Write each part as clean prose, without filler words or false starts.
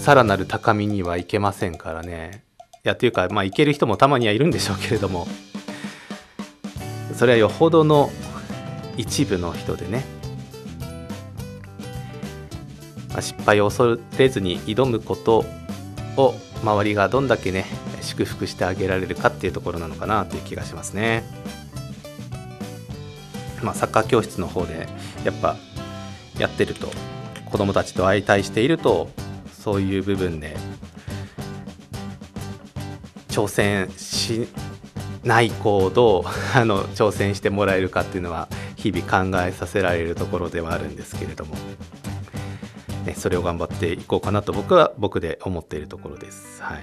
さらなる高みにはいけませんからね。いやというかいける人もたまにはいるんでしょうけれども、それはよほどの一部の人でね、失敗を恐れずに挑むことを周りがどんだけね祝福してあげられるかっていうところなのかなという気がしますね。サッカー教室の方でやっぱやってると、子どもたちと相対していると、そういう部分で挑戦しない子をどう挑戦してもらえるかっていうのは日々考えさせられるところではあるんですけれども、それを頑張っていこうかなと僕で思っているところです。はい。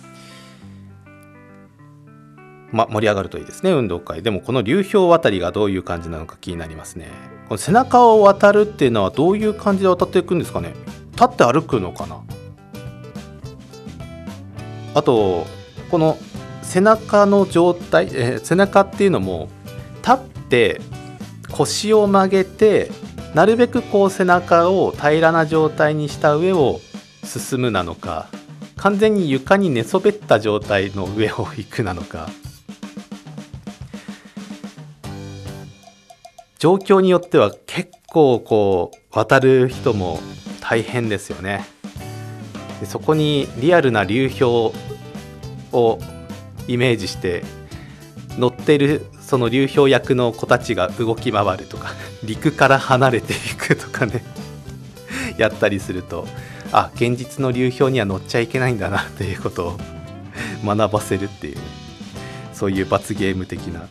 盛り上がるといいですね、運動会。でもこの流氷渡りがどういう感じなのか気になりますね。この背中を渡るっていうのはどういう感じで渡っていくんですかね。立って歩くのかな。あとこの背中の状態、背中っていうのも立って腰を曲げて、なるべくこう背中を平らな状態にした上を進むなのか、完全に床に寝そべった状態の上を行くなのか、状況によっては結構こう渡る人も大変ですよね。でそこにリアルな流氷をイメージして乗ってるその流氷役の子たちが動き回るとか、陸から離れていくとかねやったりすると、現実の流氷には乗っちゃいけないんだなっていうことを学ばせるっていう、そういう罰ゲーム的な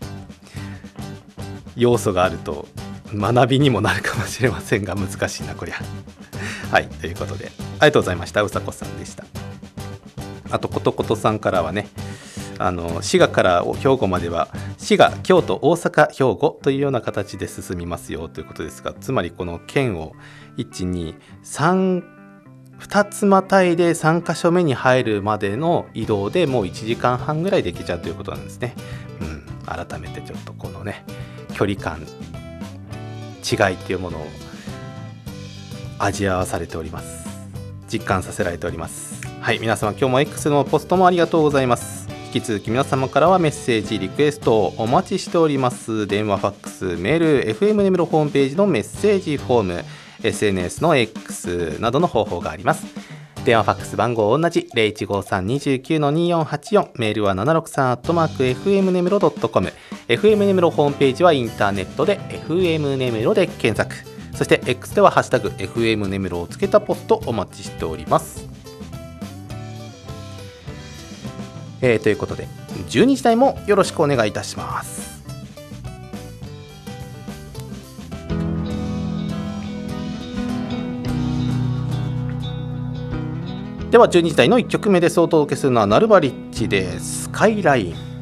要素があると学びにもなるかもしれませんが、難しいなこりゃはい、ということでありがとうございました。うさこさんでした。あとことことさんからはね、滋賀から兵庫までは滋賀、京都、大阪、兵庫というような形で進みますよということですが、つまりこの県を1,2,3 2つまたいで3カ所目に入るまでの移動でもう1時間半ぐらいで行けちゃうということなんですね。改めてちょっとこのね距離感違いっていうものを味わわされております。実感させられております。はい、皆様今日も X のポストもありがとうございます。引き続き皆様からはメッセージリクエストをお待ちしております。電話、ファックス、メール、FM ネムロホームページのメッセージフォーム、 SNS の X などの方法があります。電話ファックス番号同じ 015329-2484、 メールは 763@fmnemro.com、 FM ネムロホームページはインターネットで FM ネムロで検索、そして X ではハッシュタグ FM ネムロをつけたポストお待ちしております。ということで12時台もよろしくお願いいたします。では12時台の1曲目です。お届けするのはナルバリッチでスカイライン。